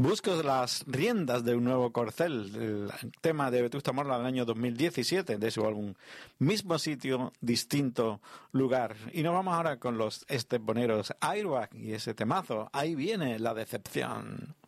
Busco las riendas de un nuevo corcel, el tema de Vetusta Morla del año 2017, de su álbum Mismo Sitio, Distinto Lugar. Y nos vamos ahora con los esteponeros Airbag y ese temazo, Ahí viene la decepción.